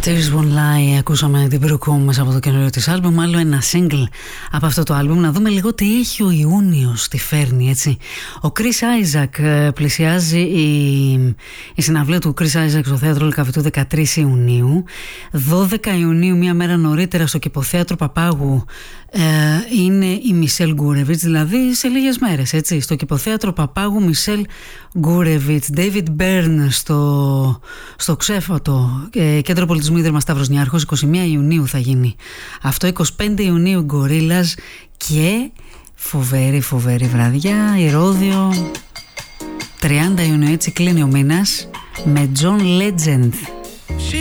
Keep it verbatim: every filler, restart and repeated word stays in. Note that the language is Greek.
Tears Won't Lie, ακούσαμε την Brooke μέσα από το καινούριο της άλμπουμ, άλλο ένα single από αυτό το άλμπουμ. Να δούμε λίγο τι έχει ο Ιούνιος, τι φέρνει, έτσι. Ο Chris Isaak πλησιάζει, η, η συναυλία του Chris Isaak στο θέατρο Λυκαβητού δεκατρείς Ιουνίου. δώδεκα Ιουνίου, μία μέρα νωρίτερα, στο Κηποθέατρο Παπάγου ε, είναι η Μισελ Γκούρεβιτς, δηλαδή σε λίγες μέρες, έτσι. Στο Κηποθέατρο Παπάγου, Μισελ Γκούρεβιτς. David Byrne στο, στο Ξέφωτο, ε, Κέντρο Πολιτισμού Ίδρυμα Σταύρος Νιάρχος, είκοσι μία Ιουνίου θα γίνει αυτό. είκοσι πέντε Ιουνίου Γκορίλας και φοβερή φοβερή βραδιά Ηρώδειο. τριάντα Ιουνίου, έτσι κλείνει ο μήνας με John Legend.